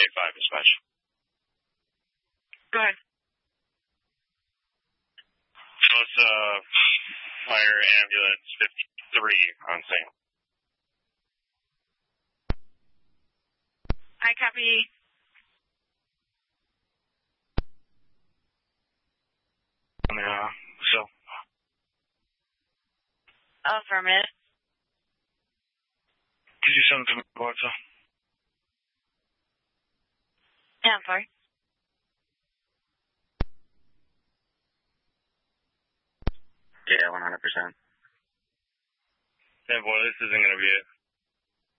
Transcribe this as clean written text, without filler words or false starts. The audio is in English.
5 dispatch. Go ahead. So it's fire ambulance 53 on scene. I copy. So? Affirmative. Could you send it to me, Alexa? Yeah, I'm sorry. Yeah, 100%. Yeah, boy, this isn't going to be it.